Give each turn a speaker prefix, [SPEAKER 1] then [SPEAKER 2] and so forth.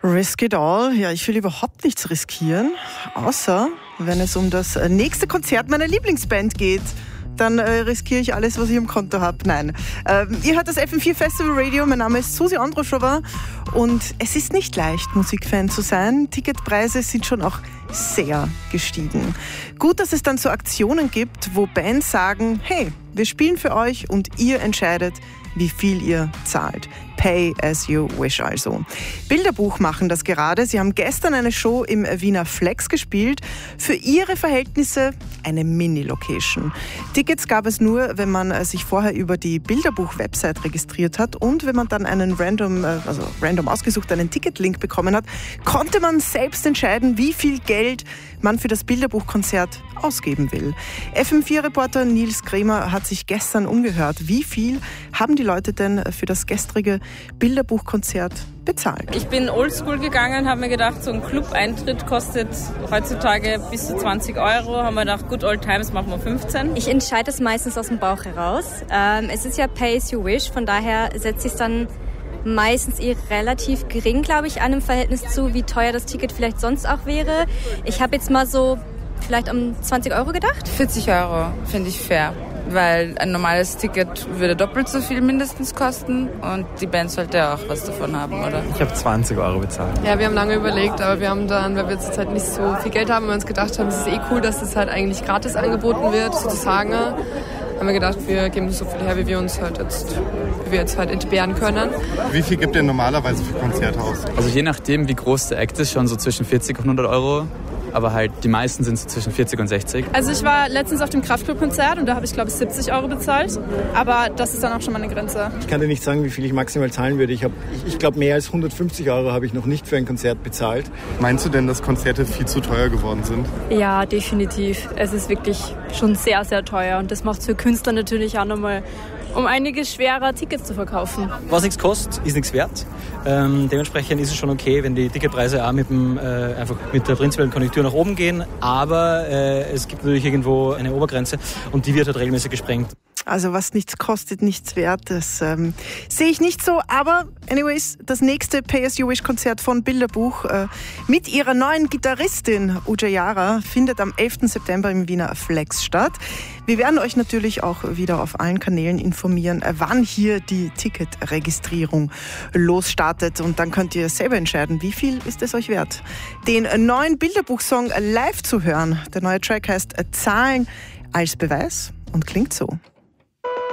[SPEAKER 1] Risk it all. Ja, ich will überhaupt nichts riskieren, außer wenn es um das nächste Konzert meiner Lieblingsband geht. Dann riskiere ich alles, was ich im Konto habe. Nein. Ihr hört das FM4 Festival Radio. Mein Name ist Susi Androschova und es ist nicht leicht, Musikfan zu sein. Ticketpreise sind schon auch sehr gestiegen. Gut, dass es dann so Aktionen gibt, wo Bands sagen, hey, wir spielen für euch und ihr entscheidet, wie viel ihr zahlt. Pay as you wish also. Bilderbuch machen das gerade. Sie haben gestern eine Show im Wiener Flex gespielt. Für ihre Verhältnisse eine Mini-Location. Tickets gab es nur, wenn man sich vorher über die Bilderbuch-Website registriert hat und wenn man dann einen random ausgesucht einen Ticketlink bekommen hat, konnte man selbst entscheiden, wie viel Geld man für das Bilderbuch-Konzert ausgeben will. FM4-Reporter Nils Kremer hat sich gestern umgehört. Wie viel haben die Leute denn für das gestrige Bilderbuchkonzert bezahlt?
[SPEAKER 2] Ich bin oldschool gegangen, habe mir gedacht, so ein Club-Eintritt kostet heutzutage bis zu 20 €. Haben wir gedacht, good old times, machen wir 15.
[SPEAKER 3] Ich entscheide es meistens aus dem Bauch heraus. Es ist ja Pay as you wish, von daher setze ich es dann meistens relativ gering, glaube ich, an im Verhältnis zu, wie teuer das Ticket vielleicht sonst auch wäre. Ich habe jetzt mal so vielleicht um 20 € gedacht.
[SPEAKER 4] 40 € finde ich fair, weil ein normales Ticket würde doppelt so viel mindestens kosten und die Band sollte ja auch was davon haben, oder?
[SPEAKER 5] Ich habe 20 € bezahlt.
[SPEAKER 6] Ja, wir haben lange überlegt, aber wir haben dann, weil wir jetzt halt nicht so viel Geld haben, wir uns gedacht haben, es ist cool, dass es halt eigentlich gratis angeboten wird, sozusagen. Haben wir gedacht, wir geben so viel her, wie wir jetzt halt entbehren können.
[SPEAKER 7] Wie viel gibt ihr normalerweise für Konzerte aus?
[SPEAKER 5] Also je nachdem, wie groß der Act ist, schon so zwischen 40 und 100 €. Aber halt die meisten sind so zwischen 40 und 60.
[SPEAKER 8] Also ich war letztens auf dem Kraftklub-Konzert und da habe ich, glaube ich, 70 € bezahlt. Aber das ist dann auch schon mal eine Grenze.
[SPEAKER 9] Ich kann dir nicht sagen, wie viel ich maximal zahlen würde. Ich glaube, mehr als 150 € habe ich noch nicht für ein Konzert bezahlt.
[SPEAKER 7] Meinst du denn, dass Konzerte viel zu teuer geworden sind?
[SPEAKER 10] Ja, definitiv. Es ist wirklich schon sehr, sehr teuer. Und das macht es für Künstler natürlich auch nochmal um einiges schwerer, Tickets zu verkaufen.
[SPEAKER 11] Was nichts kostet, ist nichts wert. Dementsprechend ist es schon okay, wenn die Ticketpreise auch einfach mit der prinzipiellen Konjunktur nach oben gehen. Aber es gibt natürlich irgendwo eine Obergrenze und die wird halt regelmäßig gesprengt.
[SPEAKER 1] Also was nichts kostet, nichts wert, das sehe ich nicht so. Aber anyways, das nächste Pay As You Wish Konzert von Bilderbuch mit ihrer neuen Gitarristin Uja Yara findet am 11. September im Wiener Flex statt. Wir werden euch natürlich auch wieder auf allen Kanälen informieren, wann hier die Ticketregistrierung losstartet. Und dann könnt ihr selber entscheiden, wie viel ist es euch wert, den neuen Bilderbuch-Song live zu hören. Der neue Track heißt Zahlen als Beweis und klingt so.